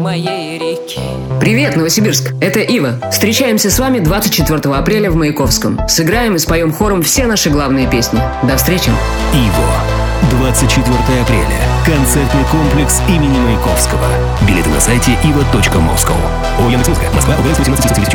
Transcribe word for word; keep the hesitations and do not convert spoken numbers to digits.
моей реки. Привет, Новосибирск! Это Ива. Встречаемся с вами двадцать четвёртого апреля в Маяковском. Сыграем и споем хором все наши главные песни. До встречи! Иво. двадцать четвёртого апреля. Концертный комплекс имени Маяковского. Билеты на сайте ива точка москва. О, Яндекс.Музыка. Москва. восемнадцать